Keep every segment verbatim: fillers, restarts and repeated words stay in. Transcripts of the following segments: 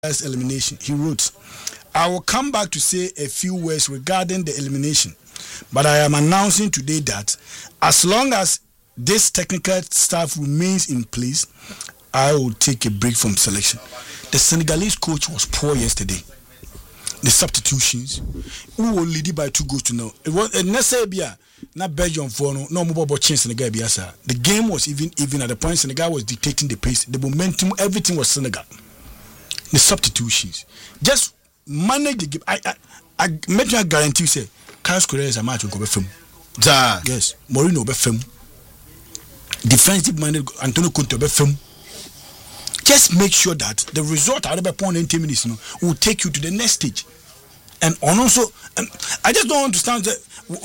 elimination. He wrote, I will come back to say a few words regarding the elimination, but I am announcing today that as long as this technical staff remains in place, I will take a break from selection. The Senegalese coach was poor yesterday. The substitutions, who will lead by two goals to now. It was a necessary, not Belgium for no, no more about chance Senegal. The game was even even at the point Senegal was dictating the pace, the momentum, everything was Senegal. The substitutions, just manage the game. I I, I make you guarantee you say, Carlos Correa is a match will go be film. Yes, Mourinho be film. Defensive minded Antonio Conte be film. Just make sure that the result out of a point in ten minutes, you know, will take you to the next stage. And also, and I just don't understand that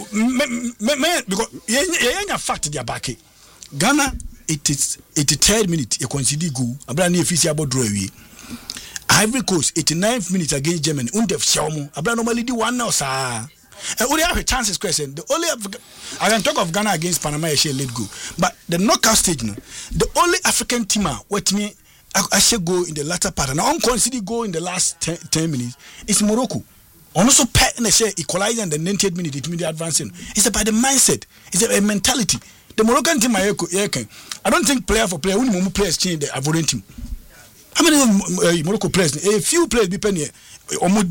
because you have fact they are back. Ghana, it is eighty-third minute, you consider goal. Abraham official about draw away. Ivory Coast, eighty-ninth minute against Germany. Undef Xiaomo. Abraham normally do one now, sir. And only have a chances question. The only Africa, I can talk of Ghana against Panama, I shall let go. But the knockout stage, no, the only African team, what me. I should go in the latter part, and I don't consider go in the last ten, ten minutes. It's Morocco. Also, pet in the share equalizer in the ninetieth minute, it means advancing. It's about the mindset. It's a, a mentality. The Moroccan team, I don't think player for player, only players change the Ivorian team. How many uh, Morocco players? A few players depend here. But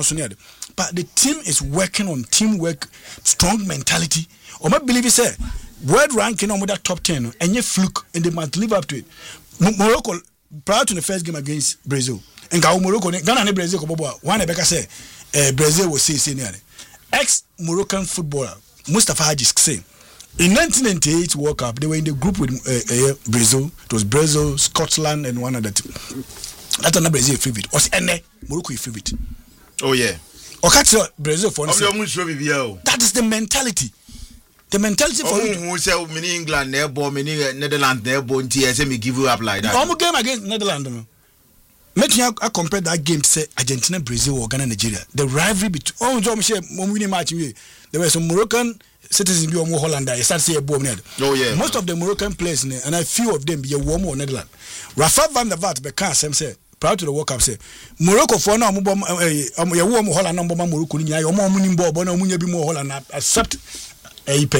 the team is working on teamwork, strong mentality. Or my believe is say world ranking on that top ten, and you fluke, and they must live up to it. Morocco. Prior to the first game against Brazil, and Morocco, Ghana and Brazil, one Rebecca said, Brazil was say nearly. Ex Moroccan footballer Mustafa Hadji say, in nineteen ninety-eight World Cup, they were in the group with uh, uh, Brazil. It was Brazil, Scotland, and one other team. That's another Brazil favorite. Was Ene Morocco favorite? Oh yeah. Okay, Brazil for instance. That is the mentality. The mentality for you. Who say many England, never many Netherlands, never T S M give you up like that. One game against Netherlands. Make me I compare that game to say Argentina, Brazil, or Ghana, Nigeria. The rivalry between oh, John Michel, winning match. There were some Moroccan citizens be on Holland. I started say a bomb. Oh yeah. Most of the Moroccan players, and a few of them be a warm or Netherlands. Rafa van der Vaart, because Sam said prior to the World Cup, say Morocco for now, um, your warm Holland number Morocco, your mom winning ball, but no munya be more Holland accept. Eipe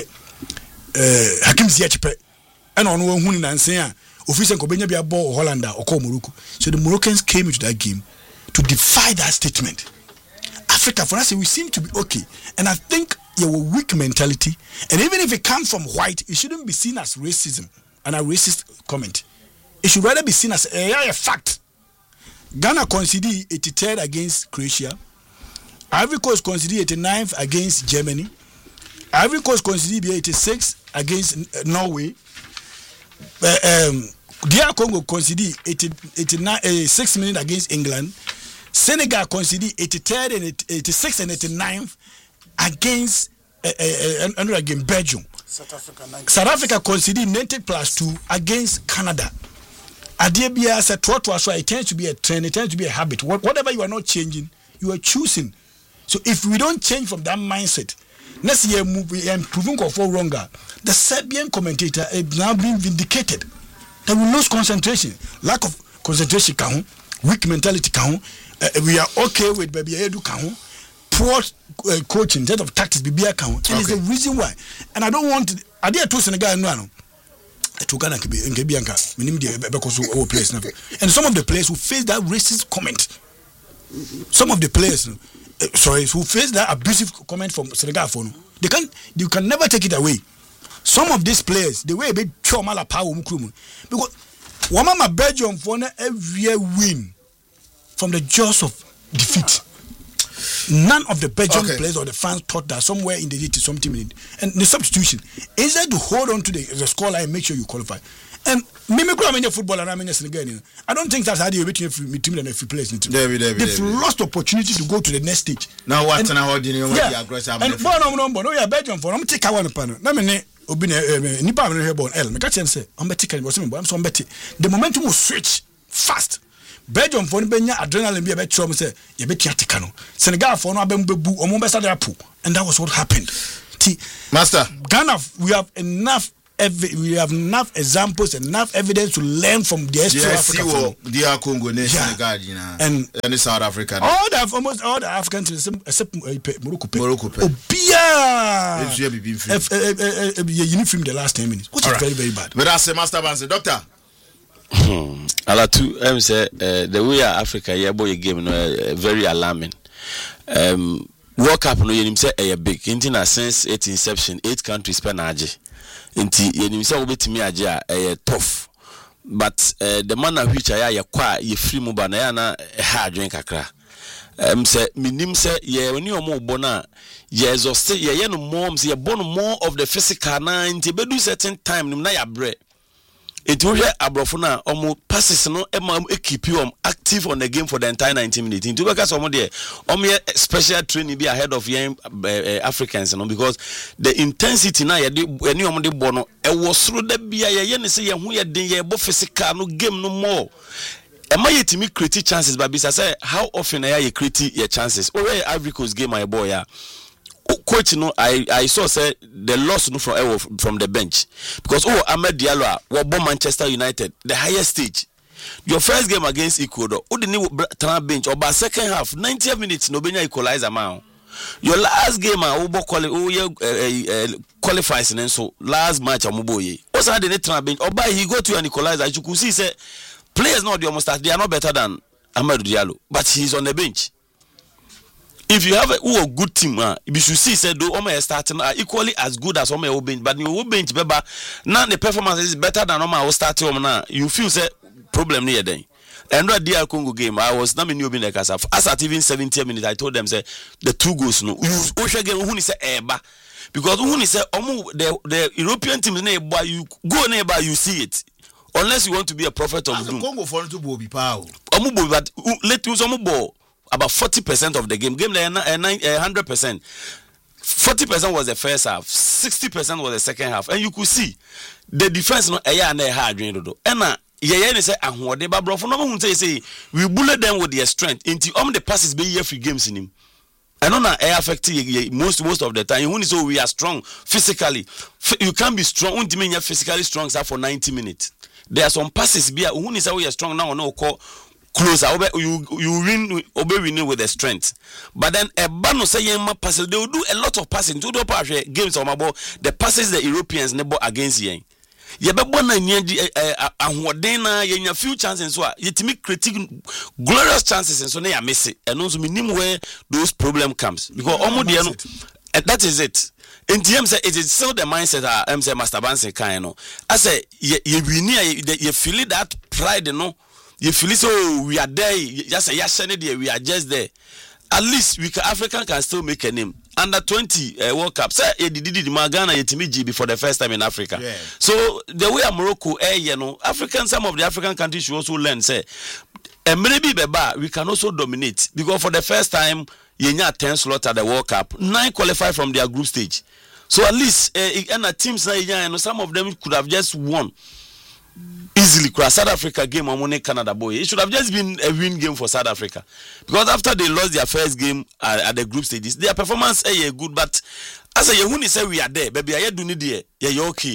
eh Hakim Ziyech pe and on one huni and saying official Kobenya be a ball Hollander or call Morocco. So the Moroccans came into that game to defy that statement. Africa for us we seem to be okay, and I think your weak mentality, and even if it comes from white, it shouldn't be seen as racism and a racist comment. It should rather be seen as a, a fact. Ghana conceded eighty-third against Croatia. Ivory Coast conceded eighty-ninth against Germany. Ivory Coast conceded eighty-six against uh, Norway. Uh, um, D R Congo conceded eighty-nine, uh, six minutes against England. Senegal conceded eighty-third and eighty-sixth and eighty-ninth against uh, uh, uh, another game Belgium. South Africa, South Africa conceded ninety plus two against Canada. Adebia said, it tends to be a trend, it tends to be a habit. Whatever you are not changing, you are choosing. So if we don't change from that mindset, next year we are improving for longer. The Serbian commentator is now being vindicated. That we lose concentration, lack of concentration, count, weak mentality, count. Uh, we are okay with baby edu count, poor uh, coaching, instead of tactics, baby count, and okay. It's the reason why. And I don't want to. I dare to Senegal no. To Ghana and some of the players who face that racist comment, some of the players. Uh, sorry, who face that abusive comment from Senegal for they can you can never take it away. Some of these players, the way they trauma la power because Wamama Belgium for every win from the jaws of defeat. None of the Belgian okay. players or the fans thought that somewhere in the eighty something minute and the substitution is there to hold on to the, the scoreline and make sure you qualify. And me, me, I'm in football and I'm in Senegal. I don't think that's how they between me team and a few players. They've lost opportunity to go to the next stage. Now what? And how do you know? Yeah, and no, no, no, no, yeah, Belgium for I'm take one panel. Na me ne obi ne nipa me here born L. Me catch him say I'm better can was me, I'm so better. The momentum will switch fast. Belgium for benya adrenaline be a better say you be tiatika no. Senegal for no abembebu omo be start apu, and that was what happened. T Master Ghana, we have enough ev- we have enough examples, enough evidence to learn from the rest of Africa. D R Congo, yeah. Senegal, you know, and and South Africa. All the almost all the Africans except Morocco. Morocco. Obia. It's really been you film the last ten minutes, which is very very bad. But that's a master banse, doctor. Alatu, I'm say the way Africa yeah boy game no very alarming. Um, World Cup no yenim say a big. Inti na since its inception, eight countries pen age. Inti yenim say obetimi age a tough. But uh, the man which I ya kwa ye free mu ba na ya na ha adwen kakra. Um say minim say ye oni omo bona ye exhaust ye ye no more say ye born more of the physical na inti bedu certain time nim na ya bre. It will hear abrofo na omo passes no e ma keep you active on the game for the entire ninety minutes. Into because omo there omo special training be ahead of young uh, uh, Africans no because the intensity na ye de any omo de bo no e was through the bia ye ye ne say ye hu ye den ye bo physical no game no more. Am I to me create chances but bisa say how often are you create your chances? Oh yeah, Ivory Coast game my boy ya. Coach, no, I I saw say the loss no from from the bench because oh Ahmed Diallo was born Manchester United the highest stage. Your first game against Ecuador, who didn't turn bench or by second half ninety minutes no benya equalizer man. Your last game ah obo quali oh yeah qualifies and so last match amuboye. What's that the turn bench or by he go to an equalizer you could see say players not the almost they are not better than Ahmed Diallo but he's on the bench. If you have a, ooh, a good team, uh, you should see said though Oma is starting are equally as good as Oma bench, but you bench beba now the performance is better than Oma starting now. You feel say problem near then. And that D R Congo game, I was not in New Benin as at even seventy minutes. I told them say the two goals no. You again who say eba because who say Omo the the European teams neighbor you go neighbor you see it. Unless you want to be a prophet of doom. Congo for to be power. Omo but let you some ball. About forty percent of the game. Game one hundred percent. forty percent was the first half. sixty percent was the second half. And you could see the defense no eya and a hard drain do. And na yeye ne say ahode ba bro for no hu say we bullet them with their strength. Until all the passes be here free games in him. I know na air affect most most of the time. When so we are strong physically. You can't be strong until you physically strong for ninety minutes. There are some passes be when is we are strong now no call closer, you you win, obey winning with the strength. But then a bano say yema passes, they will do a lot of passing. To do part games on about the passes the Europeans never against yen. Ye be bona nyendi ahoden na ye nya few chances so yetimi critique glorious chances so na ya miss it. And also minim where those problem comes because omo de no that is it. In T M say it is still the mindset ah M say Master Banse kind no. I say ye ye win ye feel that pride no. You feel so we are there, just say yes, we are just there. At least we can African can still make a name. Under twenty uh, World Cup, say it did the Magana Yetimiji before the first time in Africa. Yeah. So the way Morocco, eh, you know, African some of the African countries should also learn. Say, and maybe beba we can also dominate because for the first time, Yenya ten slot at the World Cup, nine qualify from their group stage. So at least uh, and the teams na you know, some of them could have just won. Easily, cross South Africa game on Canada boy. It should have just been a win game for South Africa because after they lost their first game at, at the group stages, their performance is eh, good. But as a Yehuni say we are there, baby, I do need there. Yeah, you're okay.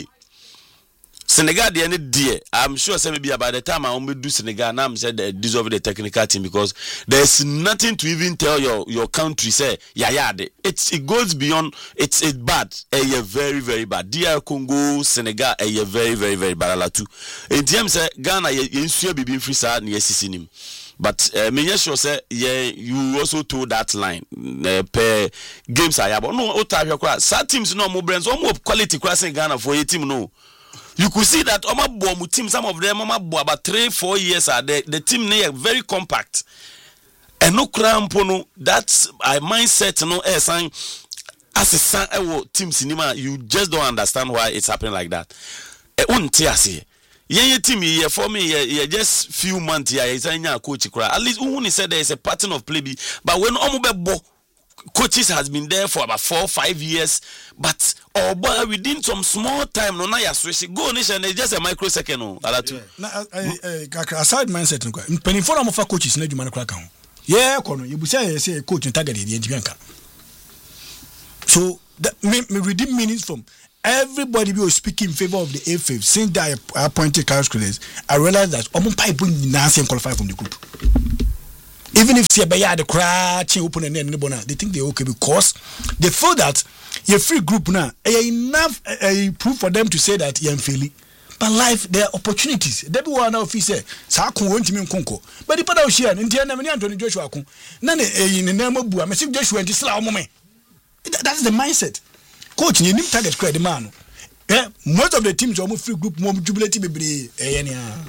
Senegal, they need there. I'm sure say maybe by the time I only do Senegal, now I'm said they deserve the technical team because there's nothing to even tell your your country say yeah yeah. It's it goes beyond. It's it's bad. Eh, yeah, very very bad. D R Congo, Senegal, eh, yeah, very very very bad. La too. In terms say Ghana, yeah, you ensure be being free side ni yesi nim. But uh, me sure say yeah, you also told that line uh, per games I have. No, otavia kwa. Some teams no more brands, no more quality crossing Ghana for a team no. You could see that Oma Bomu team, some of them Oma Bo about three, four years are the, the team they are very compact. And no crampono, that's a mindset no a sign as a sign team cinema, you just don't understand why it's happening like that. E untiasi. Ye team here for me, ye just few months here, is a coach. At least Uni said there is a pattern of play, but when Omobe Bo coaches has been there for about four, five years, but oh boy, within some small time, no, now you're switching. Go nation, it's just a microsecond. No, yeah. Now, aside mindset, no, penny for them of coaches, no, you man crack on. Yeah, Kono, you say say coach and target the Indianka. So that me, me redeem meanings from everybody was speaking in favor of the A F F. Since that I appointed Carlos Queiroz, I realized that Omo Pipe Nancy qualify from the group. Even if Siabaya the crouch open and then they think they're okay because they feel that your free group now enough uh, proof for them to say that you're failing. But life, there are opportunities. There be one officer. Sa kun won't mean konko. But the pada oshia. India na many Anthony Joshua kun. Nane in the name of Bua. Me see Joshua and Isla Omome. That's the mindset. Coach, you need target credit man. Yeah, most of the teams are more free group, more jubilating baby. Eh,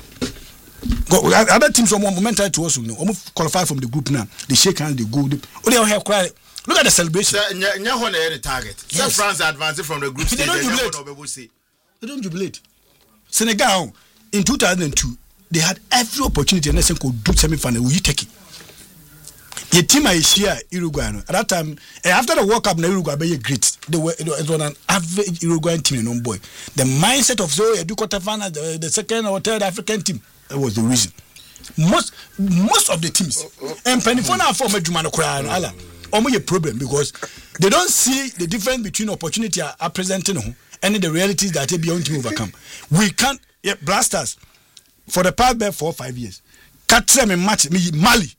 other teams are more momental to us. No, almost qualify from the group now. They shake hands, they go. Oh, they all have cry. Look at the celebration. Nyahone any target. Yes. France advancing from the group stage. They don't jubilate. They don't jubilate. Senegal in two thousand two, they had every opportunity and they could do semi-final. Will you take it? The team is here, Uruguay. At that time, after the World Cup, Uruguay were great. They were, it was an average Uruguayan team, no boy. The mindset of so you do quarterfinal, the, the second or third African team, that was the reason. Most most of the teams, and Penifona for Medjumano Koran, Allah, almost a problem because they don't see the difference between opportunity are presenting and the realities that they beyond to overcome. We can't, yeah, Blasters, for the past four or five years, catch them in match, me Mali.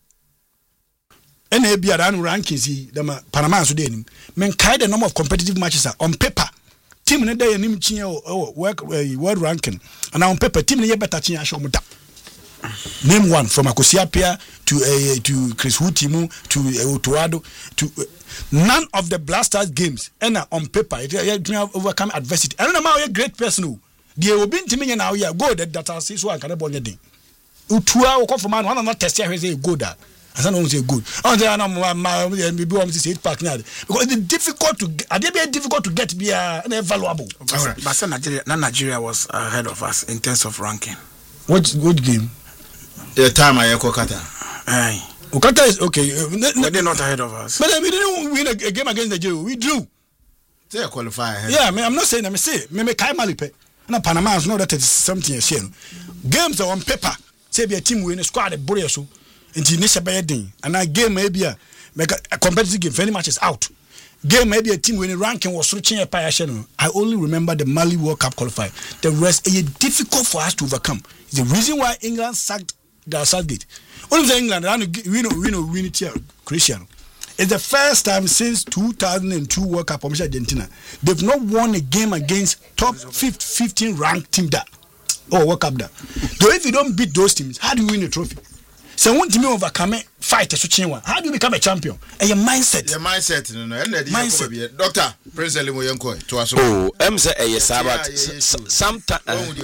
And they be around rankings, the Panama and Sudan. Men kind the number of competitive matches are on paper. Team in the day and work world ranking. And on paper, team in the better chin show me. Name one from Akosiapia to uh, to Chris Wutimu to uh, Otuado to uh, none of the Blasters games and uh, on paper it uh, overcome adversity. I don't know how a great person who they will be to me now. Yeah, go that that I see so I can born your thing. Utua come from man one not test here say go that. I don't say good. Oh, they are not my maybe want to say it back now because it's difficult to get. Are they very difficult to get? Be uh, valuable. Right. But Nigeria, not Nigeria was ahead of us in terms of ranking. What good game? The time I echo Okata. Aye. Okata is okay. But they're not ahead of us. But we didn't win a, a game against Nigeria. We drew. They qualify ahead. Yeah, I'm not saying. I'm saying. Me me Kai Malipe. Na Panama is not that it's something you see. Games are on paper. Say be a team win a squad at Boria so. Into initial by thing. And a game maybe a make a competitive game. Any match is out. Game maybe a team winning ranking was switching a pie channel. I only remember the Mali World Cup qualifier. The rest is difficult for us to overcome. It's the reason why England sacked the Southgate. Only England, we know, we know, we need here, Christian. It's the first time since two thousand two World Cup for Argentina. They've not won a game against top fifteen ranked team that or World Cup that. Though if you don't beat those teams, how do you win a trophy? So one team overcome fight a switching one. How do you become a champion? And your mindset. Your mindset, no, no. Mindset. Doctor, Prince Elimo to us. Oh, I'm say yes, but sometimes.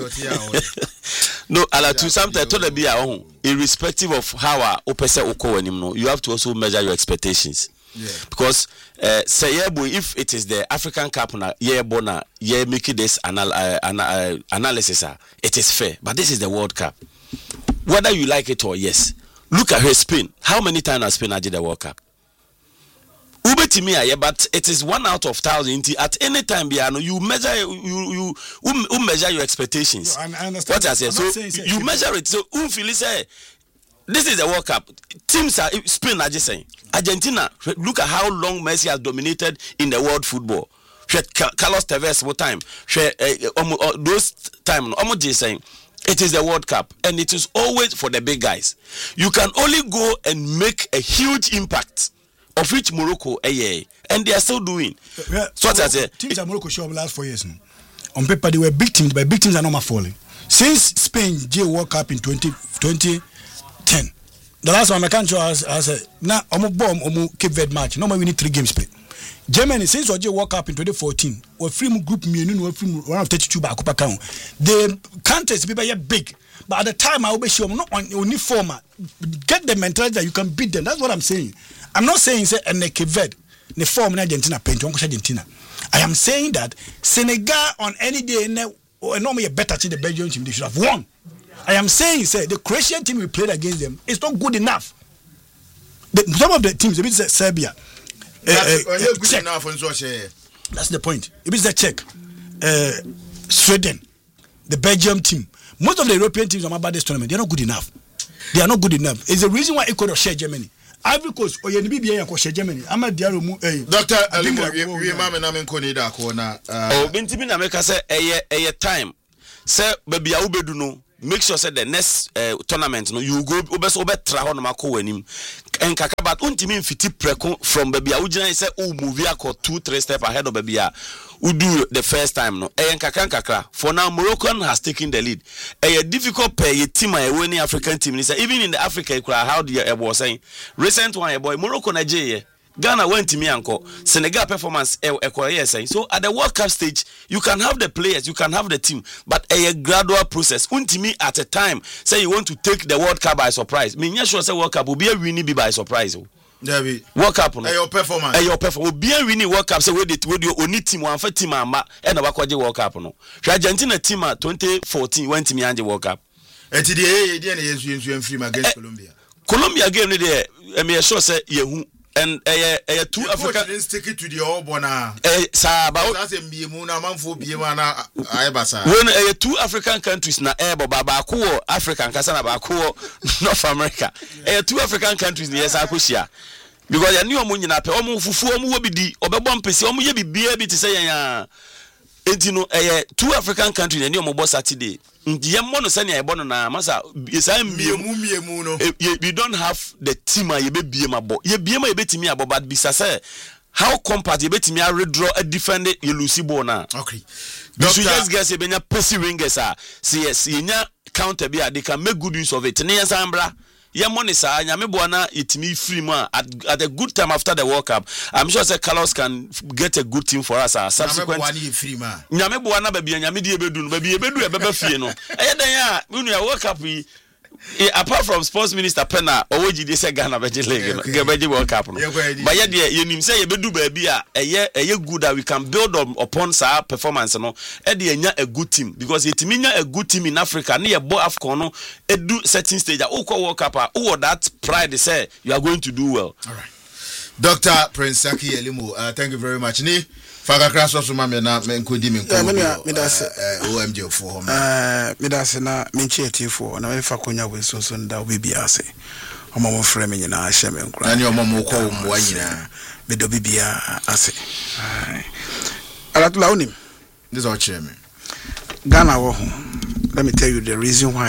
No, ala to sometimes to the be our own. Irrespective of how our opese oko anymore, you have to also measure your expectations. Yeah. Because uh, say if it is the African Cup na yeah bona yeah make this anal uh, uh, analysis, uh, it is fair. But this is the World Cup. Whether you like it or yes. Look at her Spain. How many times has Spain did the World Cup? Ube Timia, yeah, but it is one out of thousand. At any time, you measure you you you measure your expectations. No, I, I understand. What I say, so saying, you measure it. So Umfili say, this is the World Cup. Teams are Spain are just saying. Argentina. Look at how long Messi has dominated in the world football. Carlos Tevez, what time? Those time, almost just saying. It is the World Cup, and it is always for the big guys. You can only go and make a huge impact, of which Morocco, eh, yeah, and they are still doing. Yeah, so what I say, teams at Morocco show up last four years now. On paper, they were big teams, but big teams are not falling. Since Spain J World Cup in twenty ten, the last one I can't show us, I said, now I'm a bomb, I'm a Cape Verde match. Normally we need three games play. Germany, since we World Cup in twenty fourteen, we free group me, we free one of thirty-two back up account. The countries people are big, but at the time I will be sure I'm not on only format. Get the mentality that you can beat them. That's what I'm saying. I'm not saying say and Cape Verde, the form in Argentina, paint Argentina. I am saying that Senegal on any day normally a better team the Belgian team they should have won. I am saying say the Croatian team we played against them is not good enough. The, some of the teams, a bit Serbia. That's, uh, uh, uh, Czech. That's the point. If it's the Czech, uh, Sweden, the Belgium team, most of the European teams on about this tournament, they're not good enough. They are not good enough. It's the reason why Ecuador share Germany. Ivory Coast oye ni bibia ya ko Germany ama diaro mu eh Doctor Alimo we mama na men koni da ko na oh bintimi na make say eye eye time say baby a ubedu no make sure say the next uh, tournament no you go obeso obetra ho no makọ wanim enkaka but untimi mfiti preko from baby a ugina say o move akọ two three step ahead of baby a udu the first time no eh enkaka nkakra for now Morocco has taken the lead eh difficult per your team a winning African team say even in the Africa how do you was saying recent one boy Morocco Nigeria Ghana went to me anko Senegal performance e e saying so at the World Cup stage you can have the players you can have the team but a gradual process untimi at a time say you want to take the World Cup by surprise me sure say World Cup will be a winning be by surprise David World Cup no your performance eh your performance will be a winning World Cup say we dey we dey only team one for team ama e na bakwaje World Cup no Argentina team twenty fourteen went to me anje World Cup eti dey dey na yesu yesu free against Colombia Colombia game no dey e me sure say yehu and eh eh two Africa didn't stick it to the all bona eh sa ba that's a biemu na manfo biemu na ayebasa when eh two African countries na eh ba ba ko African kasa na ba ko North America eh two African countries ni yes akosia because ya ni omo nyina pe omo fufu omo wo bidi obebo mpesi omo ye bibia bi te say yan enti no eh two African countries ni omo bo Saturday ndiye mo no sani ebo no na masa yesa miemu miemu no we don't have the team a ye be biem abo ye biem a ye betimi abo but bisa say how compact ye betimi a redraw a defend ye lucy ball na okay you should just guess ye benya pussy wingers a see yes ye nya counter be a they can make good use of it ne yensambra ye money sa nyame bo na yetimi free mu at, at a good time after the World Cup I'm sure say Carlos can get a good team for us uh, subsequent nyame bo na ba bia nyame die bedu no ba bia bedu e beba fie no eye den ya unu ya World Cup yi apart from sports minister Pena owoji dey say Ghana be league no ge be World Cup no but ye dey ye nim say ye bedu ba bia eye eye good that we can build on, upon sa performance no e dey nya a good team because yetimi nya a good team in Africa na ye bo AFCON no edu certain stage a ukọ World Cup a who that pride say you are going to do well. All right, Doctor Prince Saki Elimo, uh, thank you very much. Ni faga kraso so ma me na me nkodi me nko me da se O M G for home eh me da se na me nchieti for na me fa konya we so so nda obi bia se omo mo frɛ me nyina ahye me nkura ani omo mo kɔ mo wa nyina me do bibia ase alatula onim this all chairman Ghana wo ho let me tell you the reason why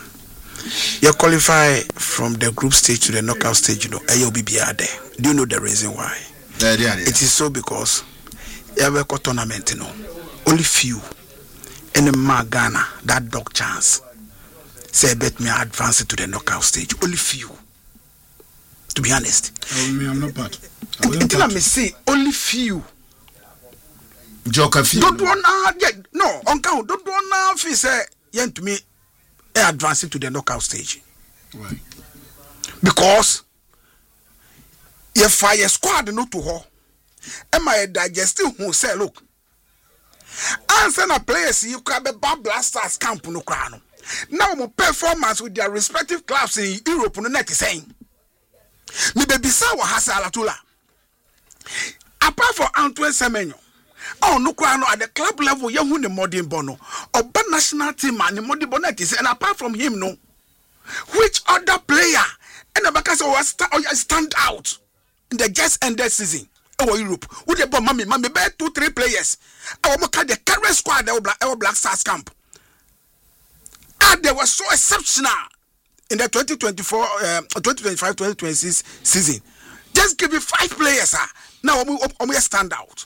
you qualify from the group stage to the knockout stage, you know, ayo bibia there. Do you know the reason why? Yeah, yeah, yeah. It is so because you have a tournament, you know, only few in the Ghana that dog chance say bet me advance to the knockout stage. Only few, to be honest. Oh, me, I'm not part. Let me say only few. Joker few. Don't wanna get no on count. Don't wanna feel say yen to me. Advancing to the knockout stage. Right. Because if I squad no to her, am I digesting who say look? Answer na players you can be blasters camp no crown. Now my performance with their respective clubs in Europe no net is saying. Me baby sawa hasa alatula. Apart from Antoine Semenyo. Oh no kwano at the club level you who the modern bono or bad national team and the modern bonnet is and apart from him no which other player and the backers was stand out in the just ended season over Europe with the bomb mommy mommy bet two three players I will the current squad our black our black stars camp and they were so exceptional in the twenty twenty-four uh, twenty twenty-five twenty twenty-six season just give me five players uh, now we stand out.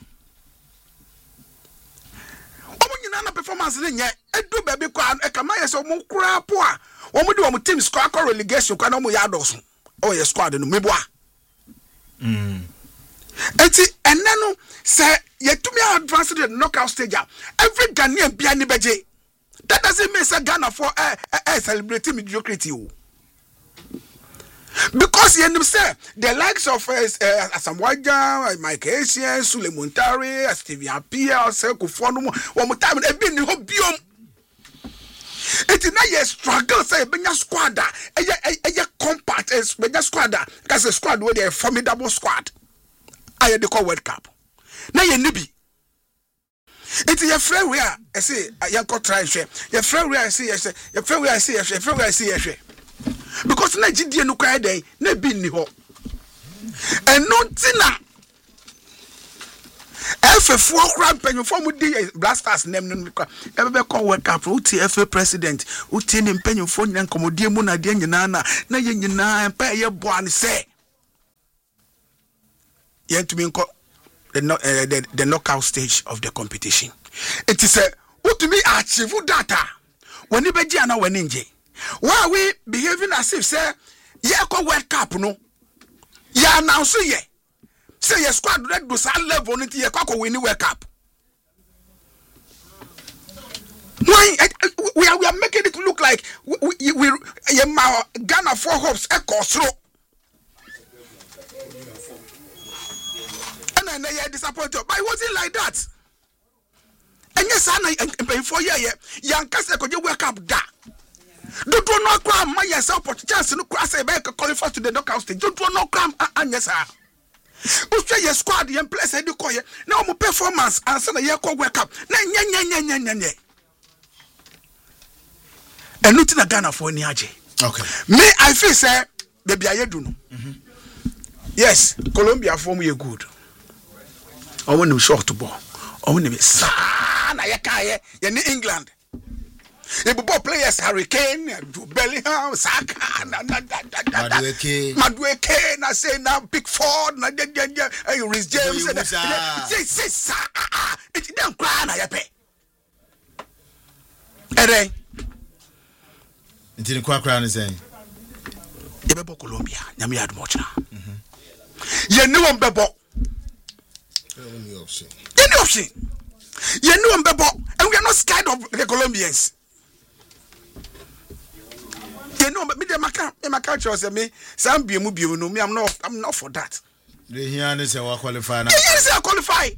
Na performance le nya edu baby kwa e kama yeso mo kura po a wo mo de wo team score kwa relegation kwa na mo ya doso o ye squad no mebo a mm enti enne no say yetumi advance to the knockout stage every Ghanaian bia ni beje that doesn't mean say Ghana for eh eh celebrate mediocrity o because you know say the likes of uh, uh, Asamoah Mike Essien Suleiman Tare Stevie Appiah Sekou Fono one more time e bi ni ho biom it na ye struggle say benya squad e ye compact e benya squad because a squad wey dey formidable squad aye dey call World Cup na ye ni bi it ye free we a say ye ko try hwe ye free we a say ye ye free we a say ye free we a say ye hwe because na gidie no kwai den na bi ni ho and notina F A four crab penny from the blasters name ever call work up uti F A president uti in penny phone and commodity muna diana na yena and pay your boy say yet to be the, uh, the the knockout stage of the competition. It is a what to me achieve data when you be jana when inje. Why are we behaving as if say yeah ko World Cup no yeah now so yeah say your squad red do sal level until you ko win the World Cup. Why we are we are making it look like we we, we yeah, Ghana four hopes e course through. And then you're disappointed, but it wasn't like that. And yes, I for you, young Castle could you wake up da. Don't want no crime, my yourself, but chance no cross a back qualify to the knockout stage. Don't want no crime, and yes, sir. Who's your squad, young place, I do call you. No more performance, and send a year call wake up. And not in a Ghana for Niaji. Okay. Me, I feel, sir, the Biayeduno. Yes, Colombia for me good. I want to short ball. I want to be sana yakaye in England. If players Hurricane, Bellingham, Saka, Madueke, Madueke, na say now Big Ford, na Rhys James, say say sa, it don't cry na yape. Ere, it didn't quite cry na saying. Ebebo Colombia, nyami admocha. Ye no one bebo. Any option. Any option. You know Mbebo, and we are not scared of the Colombians. You know, but me the Maca, my culture say me, some be mu be no me. I'm not, I'm not for that. The Hianis are qualified. The Hianis are qualified.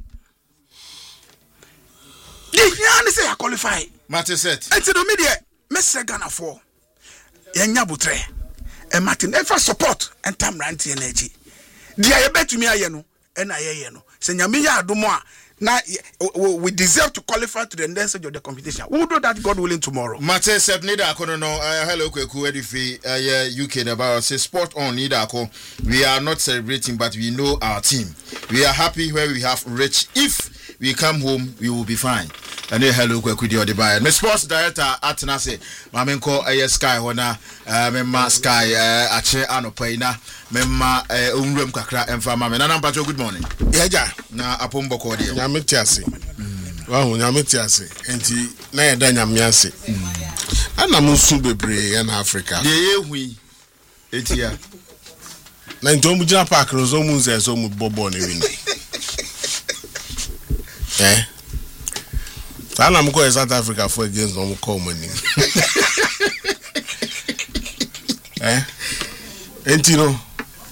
The Hianis are qualified. Matter set. And to the media, Mister Ghana for. Yenya Butre, and Martin ever support and Tam Ranti energy. The I bet to me I know. And I know. Senyamiya Adumoa. Now we deserve to qualify to the next stage of the competition. We'll do that, God willing, tomorrow. Mate Sep Nida Akono no hello Kweku Edifi uh U K about say sport on Nida Ako. We are not celebrating, but we know our team. We are happy where we have reached. If we come home, we will be fine. And then hello Kweku Di Odibai. My sports director at Nase, Mamenko Aye Sky Hona, uh Memma Sky uh Ache Anopaina, Memma uh Umrem Kakra and Fama. Nana Pacho, good morning. Yaja na Apombo Kodi. Nyametiase. Wow, nyametiase. Enti na yeda nyamiase. Ana musu bebre in Africa. De ye hui. Etia. Na ntomu jina park no zo mu nze zo mu bobo ne win. Eh. Sana mko South Africa for against no call money. Eh? Enti no.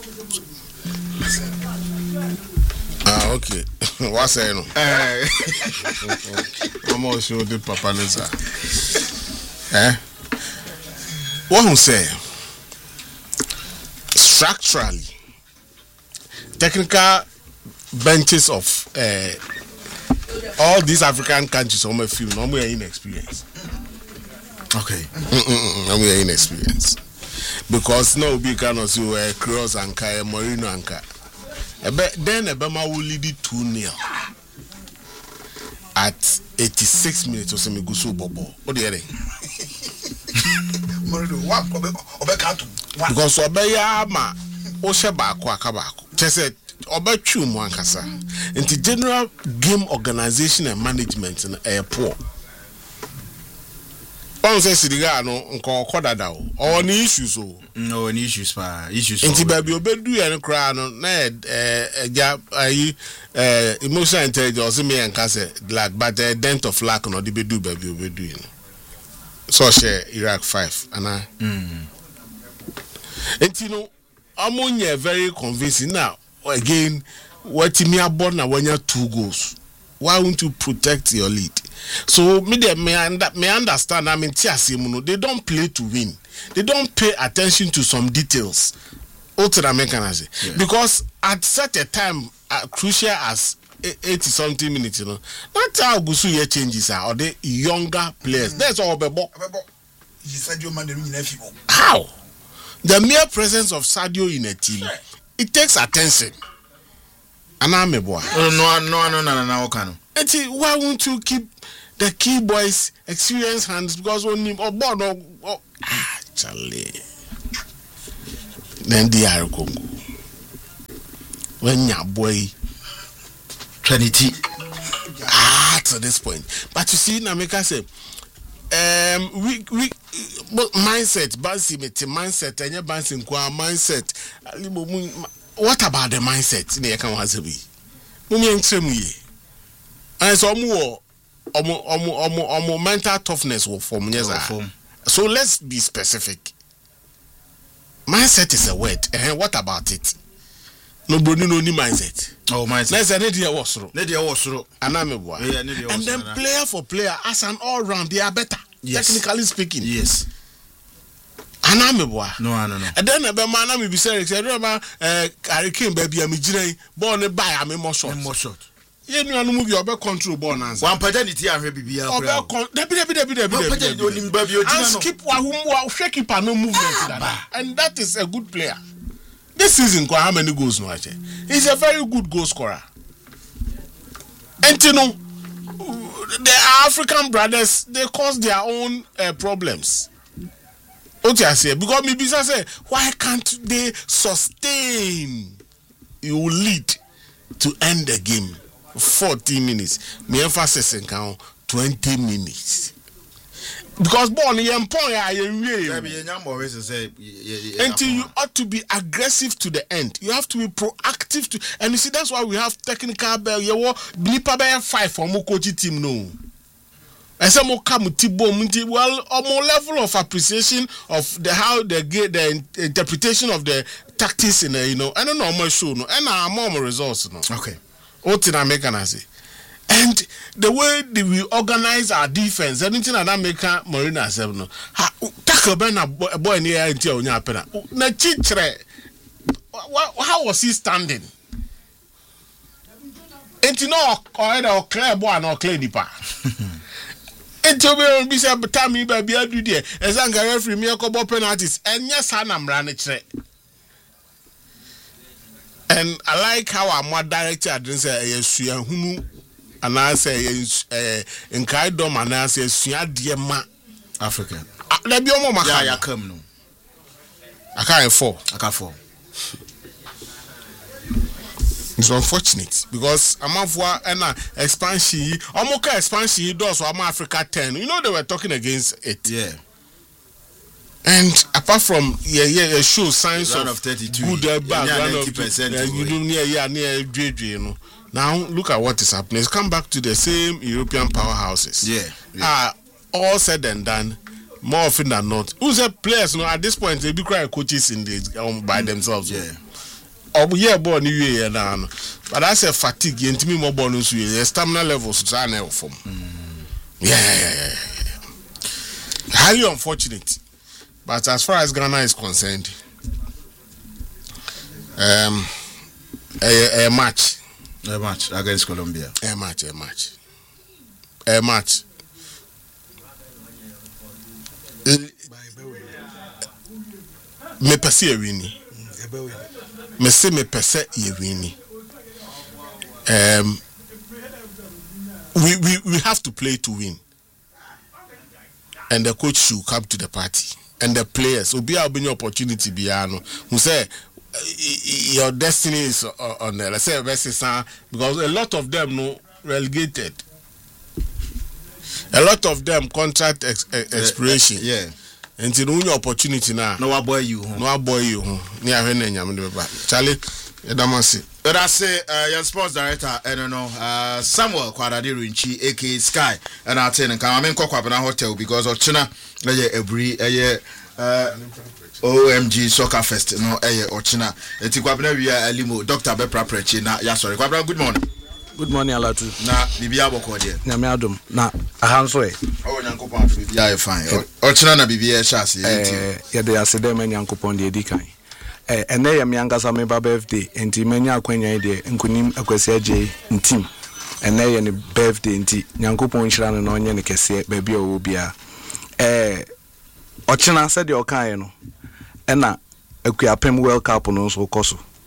Ah, okay. What's that? No. Eh. I'm also the Papa Nessa. Eh? What I'm saying? Structurally, technical benches of uh, all these African countries, I'm a few, no more inexperienced. Okay. No more inexperienced. Because no big cannot see where Kroos and Kaya Moreno and Kaya. Then Ebama will lead it two nil at eighty-six minutes or something. Gusu Bobo. What do you think? Because Obeya ma Osheba Kwakabako. Just said Obechu Mwankasa. Into general game organization and management in a poor. One says Sidigano nko kodada o or any issues o no any issues pa issues nti baby obedu ya no kra no na eh eja ayi eh emotional intelligence me and say lack but a dent of lack no dey bedu baby obedu you know so share Iraq five ana mm nti no amonye very convincing now again what me abon na wanya two goals. Why won't you protect your lead? So me they may, under, may understand. I mean, they don't play to win. They don't pay attention to some details. Yeah. Because at such a time, uh, crucial as eighty something minutes, you know, that's how Gusu changes are, or the younger players. Mm. That's all. How? The mere presence of Sadio in a team it takes attention. And I'm a boy. No, no, no, no, no, no, no. And why won't you keep the key boys experienced hands because when you oh boy no oh ah Charlie. Then the are Congo. When your boy Trinity. Ah, to this point. But you see, Nameka say, um, we we mindset, Bansi meti mindset, and your Bansi kwa mindset. What about the mindset? Ne kan wasabi. Mumi entremu ye. And so more, omo omo omo omo mental toughness will form. Yes, so let's be specific. Mindset is a word. And what about it? No body no ni mindset. Oh, mindset. Let's say Nedia Wasro. Nedia Wasro. Anamebwa. Yeah, Nedia Wasro. And then player for player, as an all round, they are better. Yes. Technically speaking. Yes. Anamebwa. No, no, no. And then the man I be saying, I remember Harry Kane baby I'm jine born by am more shot. More shot. You know no move your back control ball answer. One paternity and baby. Oh, debi debi debi debi. And skip wa who shake keep no movement. And that is a good player. This season, how many goals no actually? He's a very good goal scorer. And you know, the African brothers, they cause their own uh, problems. What you say? Because maybe I say, why can't they sustain? You will lead to end the game forty minutes. Me emphasis in count twenty minutes. Because born in point, until you ought to be aggressive to the end. You have to be proactive to, and you see that's why we have technical bell. You want Blipa Bell five for Mokochi team no. And some more come to well, a more level of appreciation of the how they get the interpretation of the tactics in the, you know. I don't know more show no, and I'm more results no. Okay. What did I make an say? And the way that we organize our defense, anything that I make Marina said no. Tackle Ben a boy near until you pena. Na chichre. How was he standing? And you know, or clear boy or clear dipa. And to be be said, time me baby, I do there. As I'm going to me a couple penalties, and yes, I'm running. And I like how I'm more directed. I didn't say yes, you who. And I say, in Kaidom, and I say, Sia dear ma Africa. Let be on my yeah, I come no. I can't fall. I can't fall. It's unfortunate because I'm of what and expansion, I'm okay, expansion does I'm Africa ten. You know, they were talking against it. Yeah. And apart from yeah, yeah, it shows signs of, of thirty-two, good background ninety percent. You do near, yeah, near, you know. Now look at what is happening. It's come back to the same European powerhouses. Yeah, yeah. Ah, all said and done, more often than not. Who's a players? You know, at this point they do cry coaches in the um, by themselves. Yeah. Oh yeah, born new year now. But that's a fatigue. You me more bonus. The stamina levels are now from. Yeah, yeah, yeah, yeah, yeah. Highly unfortunate. But as far as Ghana is concerned, um, a, a match. A match against Colombia. A match, a match. A match. Me pese e wini. Me se me pese e wini. Um, we, we, we have to play to win. And the coach should come to the party. And the players will be able to opportunity biano who say your destiny is on there. Let's say because a lot of them no relegated. A lot of them contract ex- ex- expiration. Uh, uh, yeah. And you know your opportunity now. No boy you. No boy you. Near Charlie, Damasi. But I say, uh, your sports director, I don't know, uh, Samuel Kwadadiru Nchi, aka Sky, and I tell him, I'm in Kokwabena Hotel because of China, every uh, O M G Soccer Fest, no, eh, or China. It's Kwabena, we are Limo, Doctor Bepra Prechi, na, yeah, sorry, Kwabena, good morning. Good morning, Alatu. Na, Bibia Boko, dear. Namiadum, na, a handsway. Oh, Yanko Pond, yeah, fine. Or China, Bibia Chassis, eh, yeah, they are Sedem and Yanko Pond, the Edikai. Eh, and they am younger some birthday, and Timania Quenya idea, and Kunim Aquasia J in team. And they any birthday in tea, Yanko Pond Shran and Onion, Cassia, baby, or Bia. Eh, Ochina said your kind, and now a Pem World Cup on also Coso.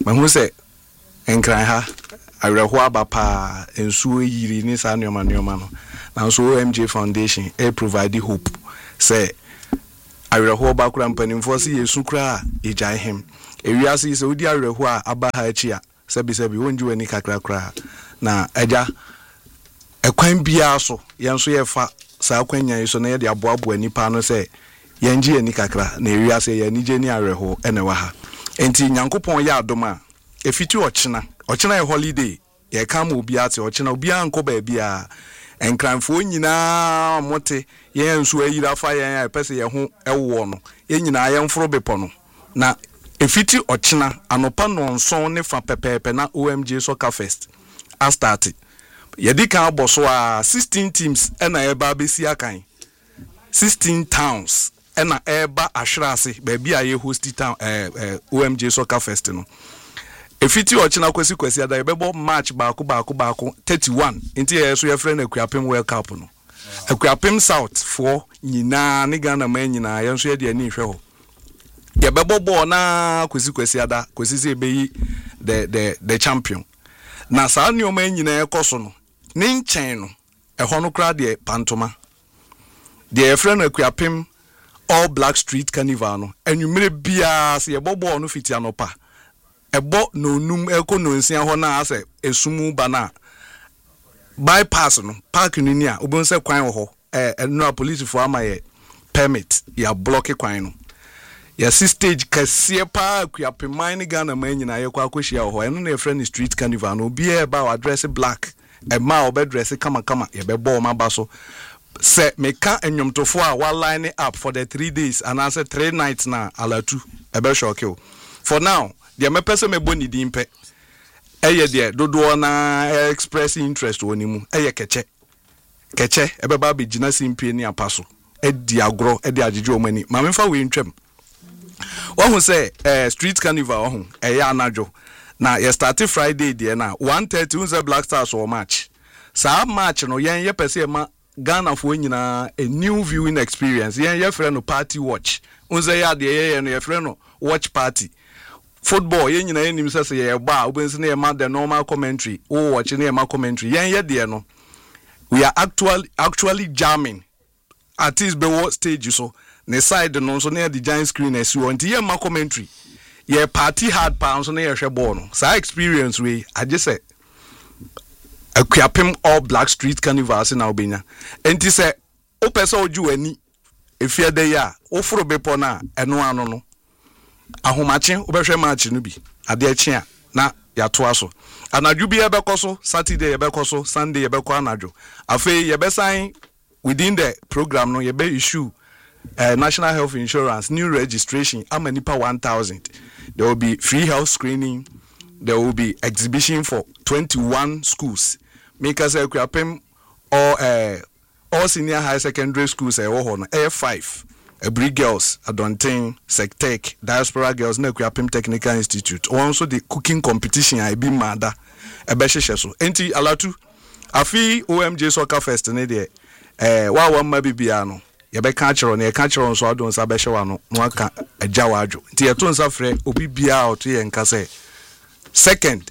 mahu sɛ nkran ha awerɛho aba paa nsuo yiri ne saa nneɔma nneɔma no nanso O M J Foundation e provide hope sɛ awerɛho ba kora mpanimfoɔ sɛ yɛsu kora a yɛgyae hem ewiase sɛ wodi awerɛho a aba ha akyi a sɛbi sɛbi wonji wani kakra kora na agya ekwan bia so yɛn so yɛfa saa kwanya yi so na yɛde aboaboa nipa no sɛ yɛngye ani kakra na ewiase yɛ anigye ni awerɛho ɛna wa ha enti nyankopɔn yɛ adom a efiti ɔkyena ɔkyena yɛ holiday yɛ kam obi ate ɔkyena obi ankɔ baabi a enkranfo nyinaa mote yɛn nso ayira fa yɛn a pɛsɛ yɛn ho ɛwɔ no yɛn nyinaa yɛn foro bepɔ no na efiti ɔkyena anopa nonson ne fa pɛpɛɛpɛ na O M J Soccer Fest a start yɛdi kan abɔ so a sixteen teams ɛna ɛba abɛsi akan sixteen towns ɛna ɛba ahwerase baabi a yɛ host town eh, eh, O M J Soccer Fest no efiti ɔkyena kwesi kwesi ada yɛbɛbɔ match baako baako baako thirty-one nti yɛ so yɛfrɛ no Akuapem World Cup no Akuapem South for nyinaa ne Ghana man nyinaa yɛn so yɛ de ani hwɛ hɔ yɛbɛbɔ bɔɔ na kwesi kwesi ada kwesi sɛ ɛbɛyi the the the champion na saa nneɔma nyinaa ɛkɔ so no ne nkyɛn no ɛhɔ no kora deɛ pantoma deɛ yɛfrɛ no Akuapem All Black Street Carnival no anwummerɛ biara sɛ yɛbɔ bɔɔ no fiti anɔpa ebo no num eko no nsia ho na ase esumu ba na bypass no park ni ni a obon se kwan ho eh no police for ama ye permit ya block kwan no ya si stage kase pa Akuapem ni Ghana man nyina ye kwa akohia ho eno na e friend street carnival no bi e ba address black e ma obe dress kama kama ye be bo ma ba so se meka enwomtofo a wa line up for the three days and answer three nights na alatu e be shock you for now the me person me boni dimpe eye de dodo na express interest woni mu eye keche keche ebeba be gina simpie ni apaso e di agro e di ajeje omani ma me fa we ntwam wo hu say eh street carnival wo hu eye anajo na ye start Friday de na one thirty unse Black Stars or match sa match no yen ye pese ma Ghana fo nyina a new viewing experience yen ye frɛ no party watch unse ya de ye no ye frɛ no watch party football yen nyina enim sɛ sɛ ye ba obensi na ye ma the normal commentary o watch na ye ma commentary yen ye de no we are actually actually jamming at this be what stage so ne side no so na the giant screen as you want ye ma commentary ye party hard pounds so na ye hwɛ ball no sa experience we I just say Akuapem All Black Street Carnival na obenya enti sɛ o pese oju ani efia de ya o foro bepo na eno ano no ahomache obehwe match no bi ade achi a na yato aso anadwo bi ebekọ so Saturday ebekọ so Sunday ebekọ anadwo afei yebesan within the program no yebe issue uh, National Health Insurance new registration amanipa one thousand. There will be free health screening, there will be exhibition for twenty-one schools make us Akuapem or uh, all senior high secondary schools eh ho no five Ebri girls, Adontain, Sectech, Diaspora girls, na Akuapem Technical Institute. Also the cooking competition I be mada. Ebeshe so. Enti alatu. Afi O M J Soccer Fest ne de eh wa wa ma bibia no. Ye be ka kiro na ye ka kiro so adon sa behye wa no. No aka agya wa adwo. Enti ye to nsa frɛ obi bia o to ye nka say second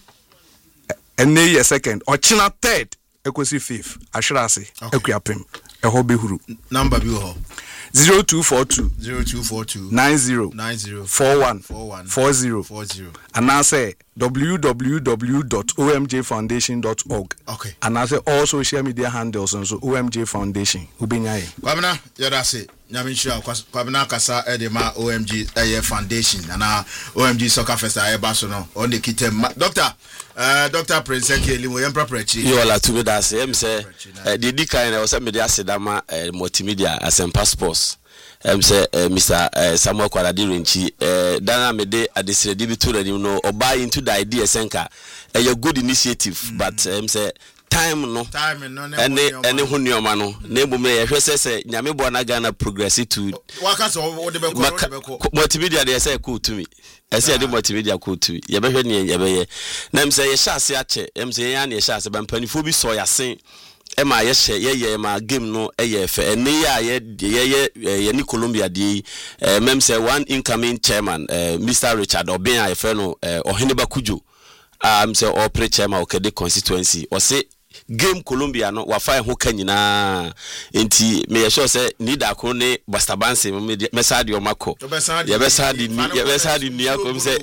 ene ye second ochina third ekosi fifth ahwerase Akuapem eho behuru number bi ho zero two four two zero two four two nine zero nine zero four one four one four zero four zero and I say w w w dot o m j foundation dot org. Okay. And I say all social media handles and so O M J Foundation. Ubinyaye. Kwabena yada say nyamenshia kwabena kasa edema O M G eh, Foundation and O M G Soccer Fest aye baso no on the kitem doctor uh Doctor Prince Ekeli mo yempra prechi. You all to me that say em say the di kind o say me dey asedama multimedia as em passports. Em say Mister Samuel Kwadadi Renchi eh dana me dey adesredi bi to ready no or buy into the idea senka a good initiative mm-hmm. But em say time no time no any any hu nioma no na emu me yehwe se nyame bo na Ghana progress to waka so wo de be ko de be ko multimedia dey say cool to me I say the multimedia cool to ye behwe ne ye be ye na em say ye hyase ache em say ye na ye hyase ba mpanifo bi so ya sen ema ye hye ye ye ma game no eye fe ene ya ye ye ye ni Colombia di mem say one incoming chairman Mister Richard Obin a fe no Oheneba Kujo am say opera chairman Okede constituency o say game Colombia no wa fa ho kanyina enti me sure say need akro ne Bastabanse me sa de o mako ye be sa de ye be sa de ni akom say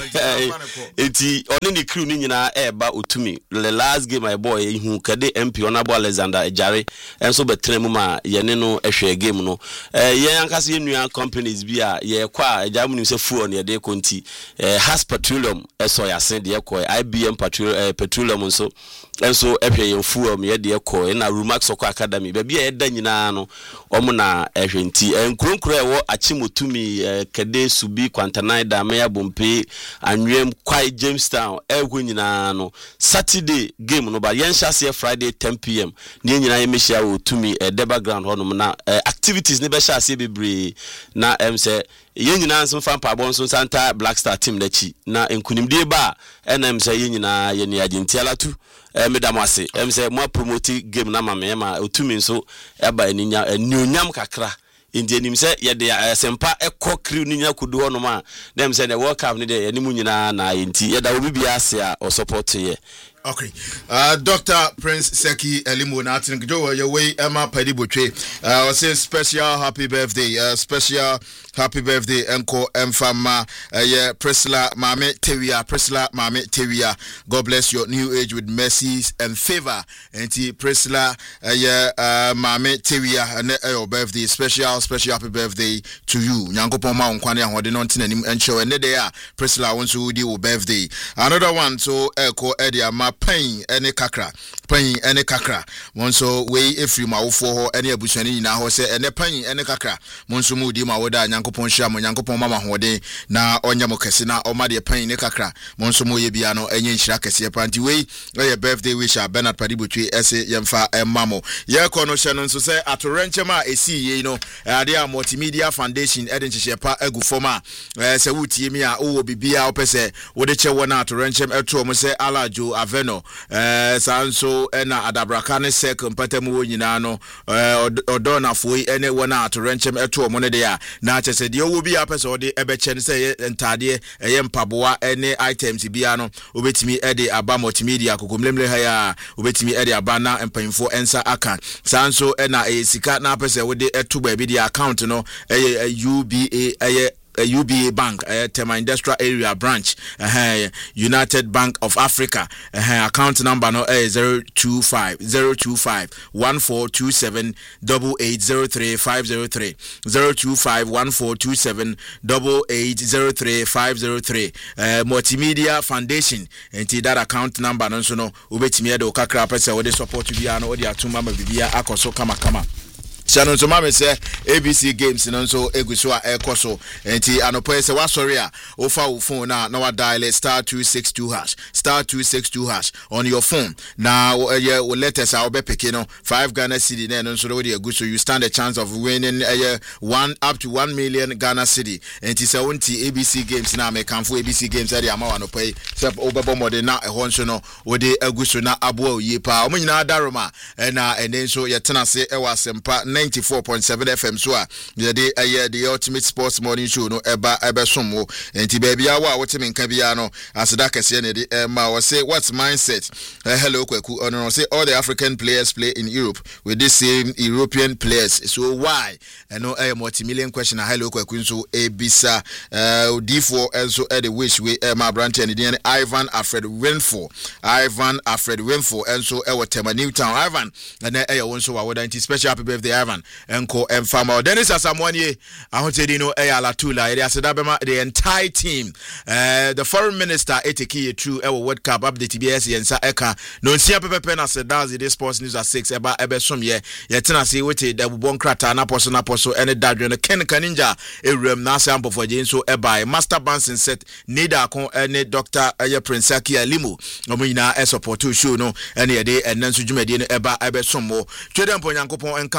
enti oni ni crew ni nyina e ba otumi the last game my boy hu kade M P Honorable Alexander Ejare enso betrem ma ye ne no ehwe game no eh ye ankase nua companies bi a ye kwa ejam ni say fuel ne de konti eh Has Petroleum eso ya sen de ko I B M Petroleum Petroleum nso enso ehwe ye fuel me de ko na Rumax Soccer Academy be bia eda nyina no omo na ehwe nti enkronkro ewo achimotumi kade subi Kwantanaida meya bompe anwem kwai Jamestown ehwe nyina no Saturday game no ba yen hye Friday ten p m ne nyina ye mehia wo tumi the background hono na activities ne be hye bebre na em say ye nyina nso fa pa bon so Santa Black Star team dachi na enkunimdie ba enam say ye nyina ye ne agentiala tu eh medam ase em say mo promote game na mama ma otumi nso eba eninya enyonyam kakra indi enim say ye de sempa ekọ crew ninya kudu hono ma dem say the World Cup ne de enimu nyina na enti ye da obi bia ase a o support ye. Okay. Uh, Doctor Prince Seki Elimo na atingijo your way Emma Pedi Botwe. Uh, I say special happy birthday. Uh, special happy birthday Enko Emfama uh, yeah, Priscilla Mame Tewia, Priscilla Mame Tewia. God bless your new age with mercies and favor. Enti Priscilla uh, yeah, uh, Mame Tewia and uh, your birthday. Special special happy birthday to you. Nyango Poma unkwane ahode nontin anim encho ene dey a Priscilla won so di wo birthday. Another one so Eko Edia Ma pain ene kakra pain ene kakra monso we efri ma wo fo ho ene abusuani nyina ho se ene pain ene kakra monso mu di ma woda nyankopon hia mo nyankopon mama hoden na onya mo kese na o ma de pain ne kakra monso mo ye bia no enye nhira kese panti we ye birthday wish a Bernard Padibotwe ese yemfa emamo ye ko no hye no nso se atorenche ma esi ye no ade a multimedia foundation ede nhye pa agu forma se wutie mi a wo bibia wo pese wo de che wona atorenche eto mo se alajo aveno eh sanso ena adabraka ne sek mpatemu nyina no eh odona foi ene wona atorenchem eto mo ne de a na chese de wo bi apese ode ebeche ne se entade eye mpaboa ene items bia no obetimi ede aba multimedia kokomlemle ha ya obetimi ede aba na empanfo ensa aka sanso ena esika na apese wode eto ba bi de account no eye U B A eye Uh, U B A Bank, uh, Tema Industrial Area Branch, uh, United Bank of Africa, uh, account number no uh, zero two five zero two five one four two seven double eight zero three five zero three zero two five one four two seven double eight zero three five zero three uh, Multimedia Foundation, and that account number no so no ubetimi de okakra pese wo de support bia no wo de atuma ma bibia akoso kama kama. Channel to mama say A B C Games no so eguso a ekoso enti anopo say wa sorry a ofa wo phone na na wa dial star two six two hash star two six two hash on your phone now uh, letters are be pick no five Ghana cedi na no so we eguso you stand a chance of winning uh, one up to one million Ghana cedi enti say wonti A B C Games na me kanfo A B C Games area ma wa no pay say obebo mode na ehon so no we de eguso na abo yi pa o nyina daroma na enen so yetena se e wa sempa ninety-four point seven F M so a the day uh, the ultimate sports morning show no eba ebe somo enti baby awa what me nka bia no aseda kese ne de ma we say what's mindset uh, hello Kweku ono say all the African players play in Europe with the same European players so why and no a multi-million question uh, hello Kweku so ebisa uh, D four also uh, the wish we uh, my brand and the Ivan Alfred Winfo Ivan Alfred Winfo and so uh, Tema Newtown Ivan and then uh, also wa woda special happy birthday Ivan Enko Emfama Dennis Asamoah ahotedi no eyala tula ere aseda bema the entire team uh, the foreign minister eteki true ewo World Cup update B S yensa eka no nsia pepepe na seda the sports news at six eba ebe som ye yetena se wete da bubon krata na poso na poso ene dadwe no Ken Kaninja ewrem na sambo for jenso eba master bansin set nida kon ene Doctor Aya Prince Seki Elimo omo nyina e support show no ene ye de enanso dwumade no eba ebe som mo twedempo nyankopon enka ho na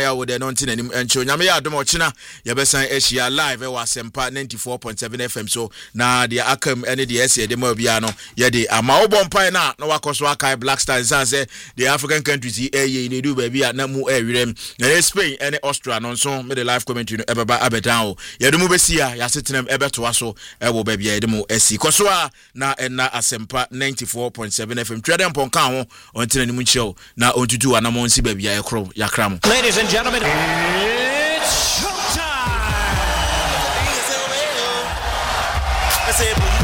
bia wo de no ntin anim encho nyame ya adom ochina ye besan ehia live e wa Sempa ninety-four point seven F M so na de akam ene de ese de ma bia no ye de ama wo bompan na na wakoso akai Black Stars say the African countries e ye ne du ba bia na mu e wirem na Spain ene Austria no so me the live commentary no ebeba abedan o ye de mu besia ya setenem ebeto aso e wo ba bia ye de mu esi koso a na enna Asempa ninety-four point seven F M twede mpon kan ho ontina ni mu ncheo na ontutu anamo nsi ba bia ye kro ya kram. Ladies and gentlemen, it's showtime.